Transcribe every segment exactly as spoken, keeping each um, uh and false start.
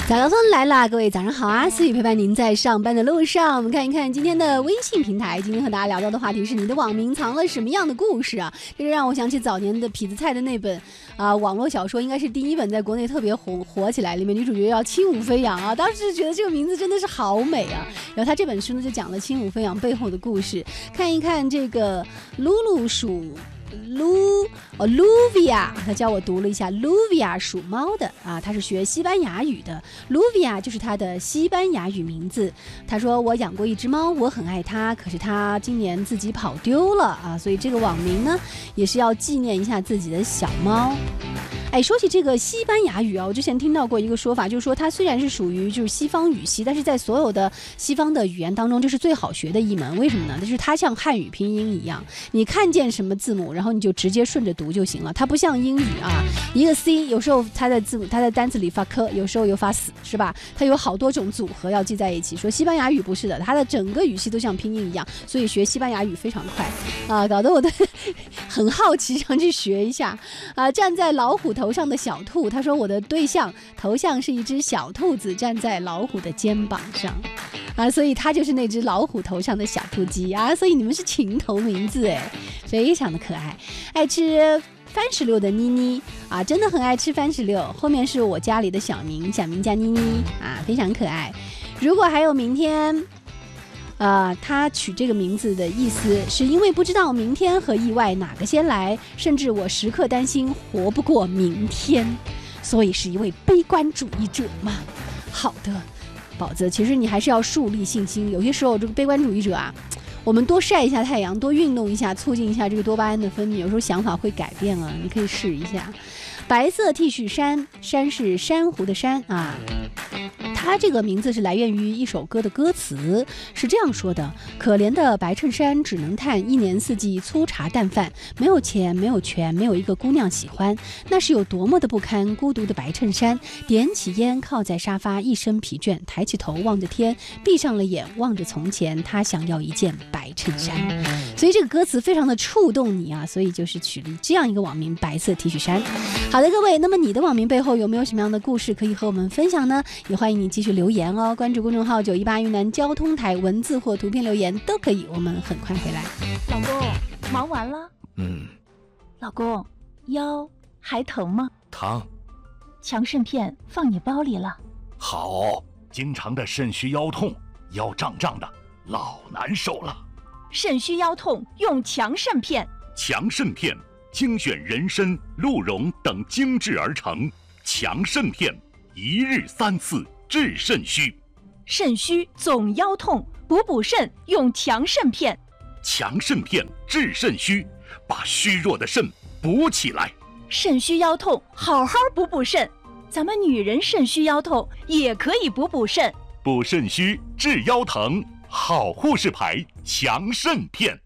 早高峰来啦，各位早上好啊！思雨陪伴您在上班的路上。我们看一看今天的微信平台，今天和大家聊到的话题是你的网名藏了什么样的故事啊？这就让我想起早年的痞子蔡的那本啊、呃、网络小说，应该是第一本在国内特别火火起来，里面女主角叫轻舞飞扬啊，当时觉得这个名字真的是好美啊。然后他这本书呢就讲了轻舞飞扬背后的故事，看一看这个露露鼠。Lu 哦 Luvia， 他教我读了一下 Luvia 属猫的啊，他是学西班牙语的。Luvia 就是他的西班牙语名字。他说我养过一只猫，我很爱它，可是它今年自己跑丢了啊，所以这个网名呢也是要纪念一下自己的小猫。哎，说起这个西班牙语啊，我之前听到过一个说法，就是说它虽然是属于就是西方语系，但是在所有的西方的语言当中，这是最好学的一门。为什么呢？就是它像汉语拼音一样，你看见什么字母，然后你就直接顺着读就行了。它不像英语啊，一个 C 有时候它在字母它在单词里发科，有时候又发死，是吧？它有好多种组合要记在一起。说西班牙语不是的，它的整个语系都像拼音一样，所以学西班牙语非常快啊，搞得我的很好奇，想去学一下啊。站在老虎头上的小兔，他说我的对象头像是一只小兔子站在老虎的肩膀上啊，所以他就是那只老虎头上的小兔鸡啊，所以你们是情头名字哎，非常的可爱。爱吃番石榴的妮妮啊，真的很爱吃番石榴，后面是我家里的小名，小名叫妮妮啊，非常可爱。如果还有明天呃，他取这个名字的意思是因为不知道明天和意外哪个先来，甚至我时刻担心活不过明天，所以是一位悲观主义者嘛。好的，宝子，其实你还是要树立信心，有些时候这个悲观主义者啊，我们多晒一下太阳，多运动一下，促进一下这个多巴胺的分泌，有时候想法会改变啊，你可以试一下。白色 T 恤衫，山是珊瑚的山啊。它这个名字是来源于一首歌的歌词，是这样说的：可怜的白衬衫只能叹一年四季粗茶淡饭，没有钱，没有权，没有一个姑娘喜欢，那是有多么的不堪。孤独的白衬衫，点起烟，靠在沙发，一身疲倦，抬起头望着天，闭上了眼，望着从前，他想要一件白衬衫。所以这个歌词非常的触动你啊，所以就是取了这样一个网名，白色 T 恤衫。好的，各位，那么你的网名背后有没有什么样的故事可以和我们分享呢？也欢迎你继续留言哦，关注公众号九一八云南交通台，文字或图片留言都可以，我们很快回来。 老公，忙完了？ 嗯。 老公，腰还疼吗？ 疼。 强肾片放你包里了。 好，经常的肾虚腰痛，腰胀胀的，老难受了。 肾虚腰痛用强肾片。 强肾片精选人参、鹿茸等精制而成，强肾片一日三次治肾虚。 肾虚总腰痛，补补肾用强肾片。 强肾片治肾虚，把虚弱的肾补起来。 肾虚腰痛，好好补补肾。咱们女人肾虚腰痛也可以补补肾。 补肾虚治腰疼，好护士牌强肾片。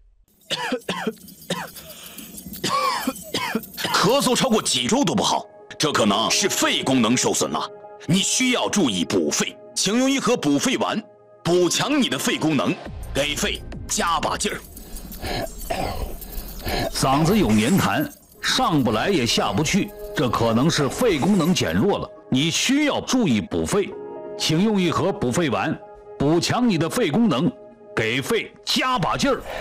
咳嗽超过几周都不好，这可能是肺功能受损了，你需要注意补肺，请用一盒补肺丸，补强你的肺功能，给肺加把劲儿。 嗓子有黏痰，上不来也下不去，这可能是肺功能减弱了，你需要注意补肺，请用一盒补肺丸，补强你的肺功能，给肺加把劲儿。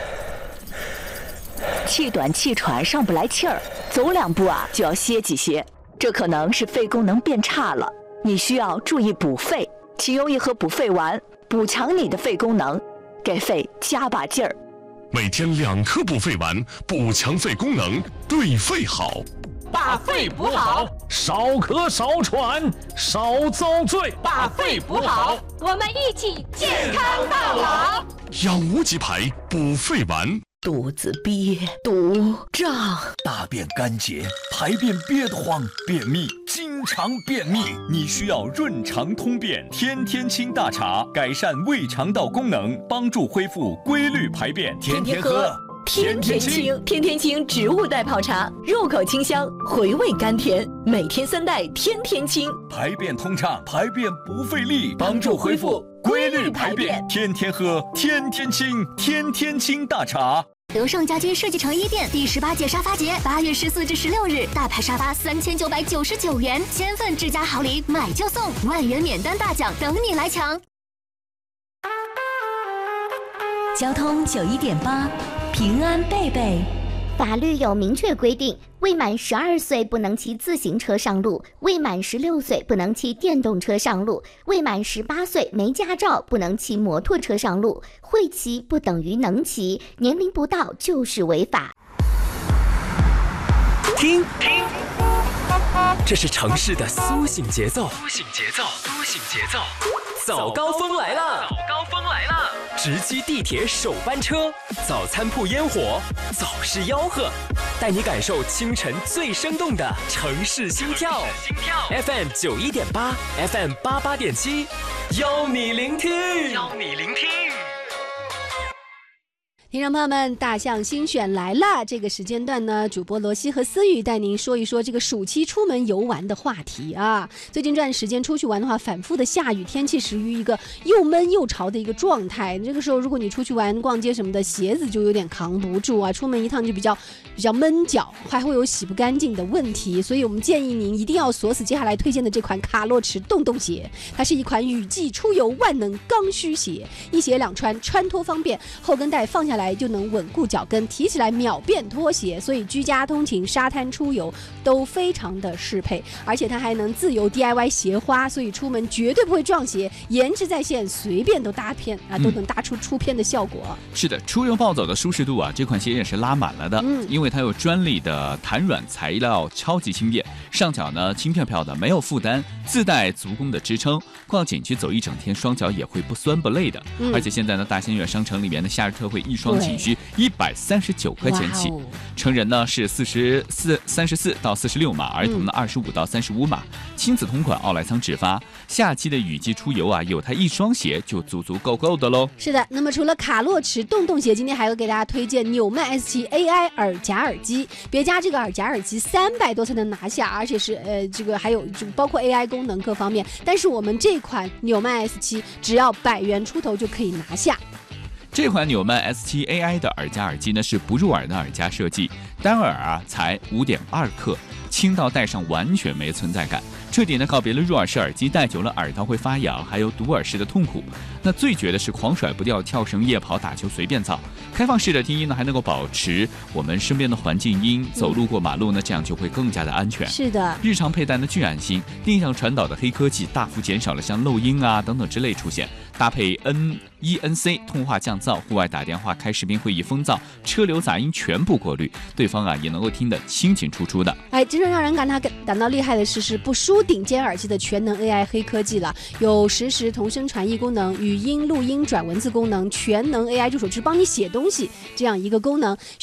气短气喘上不来气儿，走两步啊就要歇几歇，这可能是肺功能变差了，你需要注意补肺，请用一盒补肺丸，补强你的肺功能，给肺加把劲儿。 每天两颗补肺丸，补强肺功能，对肺好。 把肺补好， 少咳少喘少遭罪。 把肺补好，我们一起健康到老。 养无极牌补肺丸。 肚子憋、肚胀、 大便干结、排便憋得慌、便秘，经常便秘，你需要润肠通便天天清大茶，改善胃肠道功能，帮助恢复规律排便。天天喝， 天天清，天天清植物代泡茶，入口清香，回味甘甜，每天三袋，天天清， 排便通畅，排便不费力，帮助恢复规律排便。天天喝，天天清，天天清大茶。 德胜家居设计城一店第十八届沙发节，八月十四至十六日，大牌沙发三千九百九十九元，千份智家好礼，买就送，万元免单大奖等你来抢。 交通九一点八，平安贝贝。 法律有明确规定，未满十二岁不能骑自行车上路，未满十六岁不能骑电动车上路，未满十八岁没驾照不能骑摩托车上路。会骑不等于能骑，年龄不到就是违法。 听，听，这是城市的苏醒节奏。苏醒节奏，苏醒节奏。早高峰来了，早高峰来了！直击地铁首班车，早餐铺烟火，早市吆喝，带你感受清晨最生动的城市心跳。心跳 F M 九一点八 ，F M 八八点七，邀你聆听，邀你聆听。 听众朋友们，大象新选来了！这个时间段呢，主播罗西和思雨带您说一说这个暑期出门游玩的话题啊。最近这段时间出去玩的话，反复的下雨，天气属于一个又闷又潮的一个状态。这个时候，如果你出去玩、逛街什么的，鞋子就有点扛不住啊，出门一趟就比较比较闷脚，还会有洗不干净的问题。所以我们建议您一定要锁死接下来推荐的这款卡洛驰洞洞鞋，它是一款雨季出游万能刚需鞋，一鞋两穿，穿脱方便，后跟带放下来就能稳固脚跟，提起来秒变拖鞋，所以居家通勤、沙滩出游都非常的适配，而且它还能自由 D I Y 鞋花，所以出门绝对不会撞鞋，颜值在线，随便都搭片啊，都能搭出出片的效果。 嗯、是的，出游暴走的舒适度啊，这款鞋也是拉满了的，嗯，因为它有专利的弹软材料，超级轻便，上脚呢轻飘飘的，没有负担，自带足弓的支撑，逛景区走一整天，双脚也会不酸不累的。嗯、而且现在呢，大仙悦商城里面的夏日特惠一双仅需一百三十九块钱起，成人呢是四十四三十四到四十六码，儿童呢二十五到三十五码。亲子同款奥莱桑直发，夏季的雨季出游啊，有它一双鞋就足足够够的喽。 是的，那么除了卡洛驰洞洞鞋，今天还要给大家推荐纽曼 S 七 A I 耳夹耳机。别家这个耳夹耳机三百多才能拿下，而且是呃这个还有就包括 A I 功能各方面，但是我们这款纽曼 S 七只要百元出头就可以拿下。 这款纽曼 S 七 A I 的耳夹耳机呢是不入耳的耳夹设计，单耳啊才 五点二克，轻到戴上完全没存在感，彻底呢告别了入耳式耳机戴久了耳道会发痒，还有堵耳式的痛苦。那最绝的是狂甩不掉，跳绳、夜跑、打球随便造。开放式的听音呢还能够保持我们身边的环境音，走路过马路呢这样就会更加的安全。 是的， 日常佩戴呢具安心，定向传导的黑科技大幅减少了像漏音啊等等之类出现。搭配 N E N C 通话降噪，户外打电话、开视频会议风噪、车流杂音全部过滤，对方啊也能够听得清清楚楚的。 哎，真正让人感到感到厉害的是，是不输顶尖耳机的全能 A I 黑科技了，有实时同声传译功能、语音录音转文字功能、全能 A I 助手，就是帮你写东西这样一个功能。